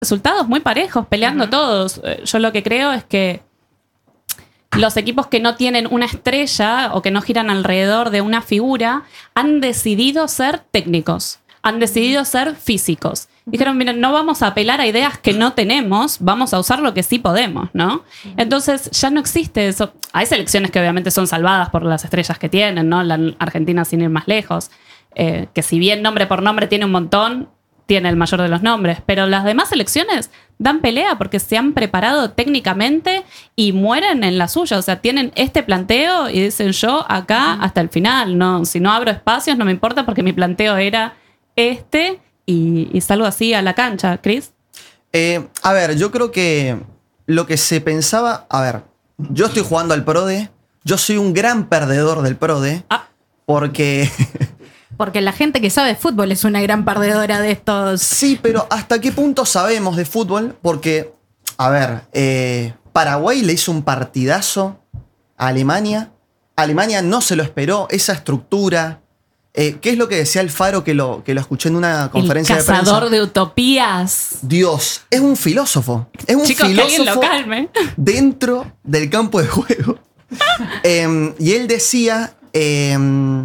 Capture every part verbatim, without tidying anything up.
resultados muy parejos, peleando uh-huh. todos. Yo lo que creo es que los equipos que no tienen una estrella o que no giran alrededor de una figura han decidido ser técnicos, han decidido ser físicos. Dijeron, miren, no vamos a apelar a ideas que no tenemos, vamos a usar lo que sí podemos, ¿no? Entonces ya no existe eso. Hay selecciones que obviamente son salvadas por las estrellas que tienen, ¿no? La Argentina, sin ir más lejos, eh, que si bien nombre por nombre tiene un montón, tiene el mayor de los nombres, pero las demás selecciones dan pelea porque se han preparado técnicamente y mueren en la suya. O sea, tienen este planteo y dicen, yo acá uh-huh. hasta el final. No, si no abro espacios no me importa porque mi planteo era este y, y salgo así a la cancha. ¿Chris? Eh, a ver, yo creo que lo que se pensaba... A ver, yo estoy jugando al PRODE. Yo soy un gran perdedor del PRODE ah. porque... Porque la gente que sabe de fútbol es una gran perdedora de estos. Sí, pero ¿hasta qué punto sabemos de fútbol? Porque, a ver, eh, Paraguay le hizo un partidazo a Alemania. Alemania no se lo esperó, esa estructura. Eh, ¿Qué es lo que decía Alfaro que lo, que lo escuché en una conferencia de prensa? El cazador de utopías. Dios, es un filósofo. Es un Chicos, filósofo que alguien lo calme. Dentro del campo de juego. eh, y él decía... Eh,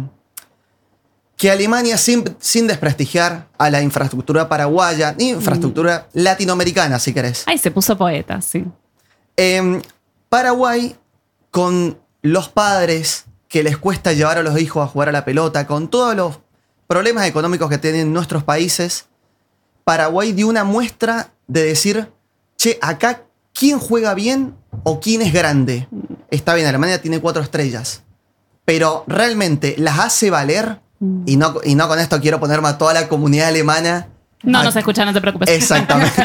que Alemania, sin, sin desprestigiar a la infraestructura paraguaya, ni infraestructura mm. latinoamericana, si querés. Ay, se puso poeta, sí. Eh, Paraguay, con los padres que les cuesta llevar a los hijos a jugar a la pelota, con todos los problemas económicos que tienen nuestros países, Paraguay dio una muestra de decir, che, acá, ¿quién juega bien o quién es grande? Está bien, Alemania tiene cuatro estrellas, pero realmente las hace valer. Y no, y no con esto quiero ponerme a toda la comunidad alemana. No a... nos escucha, no te preocupes. Exactamente.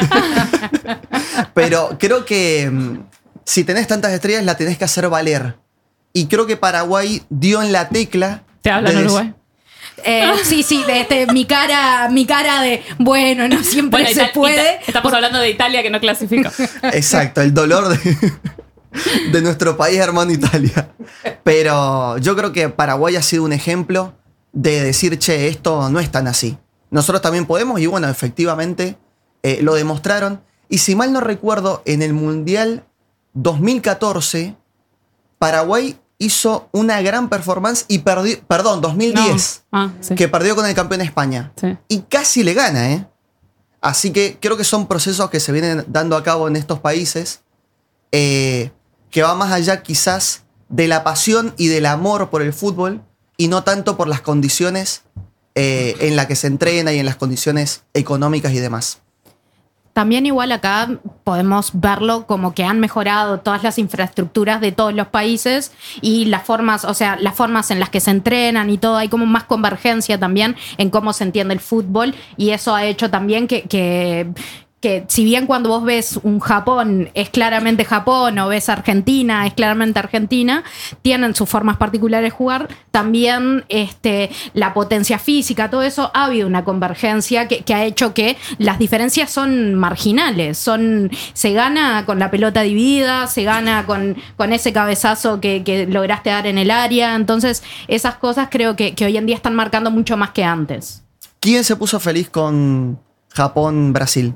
Pero creo que um, si tenés tantas estrellas, la tenés que hacer valer. Y creo que Paraguay dio en la tecla. ¿Te habla en Uruguay? Eh, sí, sí, de este, mi cara, mi cara de bueno, no siempre bueno, se Ita- puede. Ita- estamos Por... hablando de Italia que no clasificó. Exacto, el dolor de, de nuestro país hermano Italia. Pero yo creo que Paraguay ha sido un ejemplo de decir, che, esto no es tan así. Nosotros también podemos, y bueno, efectivamente eh, lo demostraron. Y si mal no recuerdo, en el Mundial dos mil catorce, Paraguay hizo una gran performance y perdió, perdón, dos mil diez, no. ah, sí. que perdió con el campeón de España. Sí. Y casi le gana, ¿eh? Así que creo que son procesos que se vienen dando a cabo en estos países, eh, que va más allá quizás de la pasión y del amor por el fútbol, y no tanto por las condiciones eh, en las que se entrena y en las condiciones económicas y demás. También igual acá podemos verlo como que han mejorado todas las infraestructuras de todos los países y las formas, o sea, las formas en las que se entrenan y todo, hay como más convergencia también en cómo se entiende el fútbol, y eso ha hecho también que... que que si bien cuando vos ves un Japón es claramente Japón, o ves Argentina es claramente Argentina, tienen sus formas particulares de jugar, también este, la potencia física, todo eso, ha habido una convergencia que, que ha hecho que las diferencias son marginales, son, se gana con la pelota dividida, se gana con, con ese cabezazo que, que lograste dar en el área, entonces esas cosas creo que, que hoy en día están marcando mucho más que antes. ¿Quién se puso feliz con Japón-Brasil?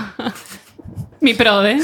Mi PRODE.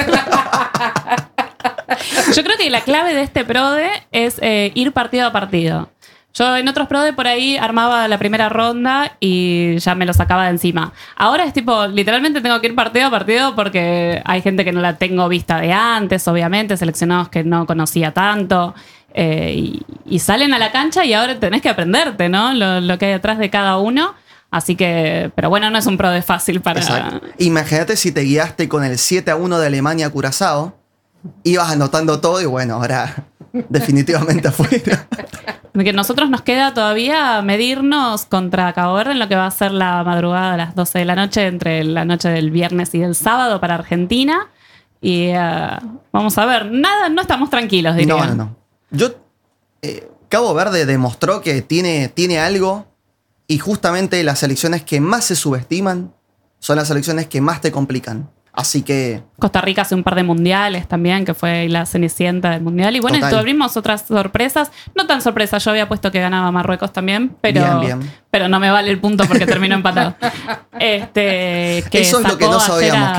Yo creo que la clave de este PRODE es eh, ir partido a partido. Yo en otros PRODE por ahí armaba la primera ronda y ya me lo sacaba de encima. Ahora es tipo, literalmente tengo que ir partido a partido porque hay gente que no la tengo vista de antes, obviamente, seleccionados que no conocía tanto. Eh, y, y salen a la cancha y ahora tenés que aprenderte, ¿no? Lo, lo que hay detrás de cada uno. Así que, pero bueno, no es un PRODE fácil para... Exacto. Imagínate si te guiaste con el siete a uno de Alemania a Curazao, ibas anotando todo y bueno, ahora definitivamente afuera. Que nosotros nos queda todavía medirnos contra Cabo Verde en lo que va a ser la madrugada a las doce de la noche, entre la noche del viernes y del sábado para Argentina. Y uh, vamos a ver, nada, no estamos tranquilos, diría. No, no, no. Yo, eh, Cabo Verde demostró que tiene, tiene algo. Y justamente las selecciones que más se subestiman son las selecciones que más te complican. Así que... Costa Rica hace un par de mundiales también, que fue la cenicienta del mundial. Y bueno, Total. tuvimos otras sorpresas. No tan sorpresas, yo había puesto que ganaba Marruecos también, pero, Bien, bien. pero no me vale el punto porque terminó empatado. Este, que Eso es lo que sacó no ayer sabíamos, a-